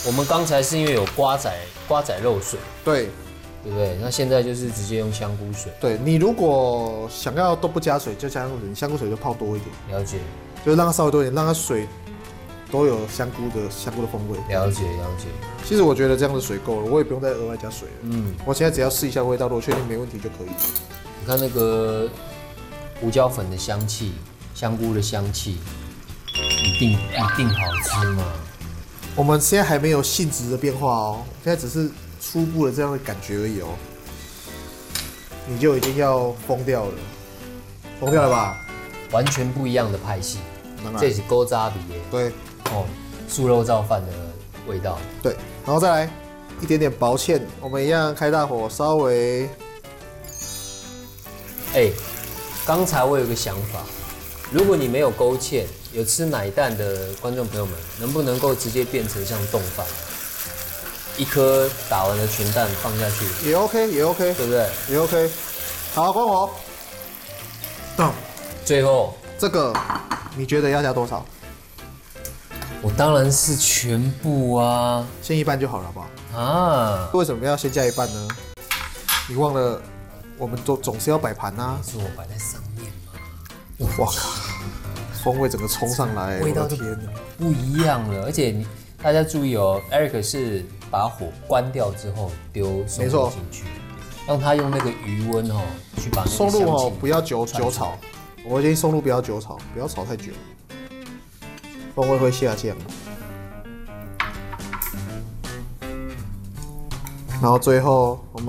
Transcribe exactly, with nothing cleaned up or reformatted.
我们刚才是因为有瓜仔瓜仔肉水， 对对不对？那现在就是直接用香菇水。 对，你如果想要都不加水，就加香菇水，你香菇水就泡多一点， 了解， 就是让它稍微多一点，让它水都有香菇的香菇的风味。 了解，了解。 其实我觉得这样的水够了，我也不用再额外加水了。 嗯， 我现在只要试一下味道，如果确定没问题就可以。 你看那个胡椒粉的香气，香菇的香气，一定一定好吃嘛。 我们现在还没有性质的变化哦，现在只是初步的这样的感觉而已哦。你就已经要疯掉了，疯掉了吧？ 完全不一样的派系， 当然这是勾扎比耶。 对哦，素肉燥饭的味道。 对，然后再来一点点薄芡，我们一样开大火，稍微。 哎，刚才我有个想法，如果你没有勾芡，有吃奶蛋的观众朋友们，能不能够直接变成像冻饭，一颗打完的全蛋放下去， 也 OK， 也 OK， 对不对？ 也 OK。好，关火。嗯， 最后这个你觉得要加多少？ 我当然是全部啊先一半就好了，好不好？ 啊！ 为什么要先加一半呢？你忘了，我们总总是要摆盘呐。 是我摆在上面嘛。 哇靠，风味整个冲上来， 味道就天哪！ 不一样了，而且你大家注意哦 ，Eric 是把火关掉之后丢松露进去，让它用那个余温哦去把那个松露哦不要久串久炒，我建议松露不要久炒，不要炒太久，风味会下降。然后最后我们。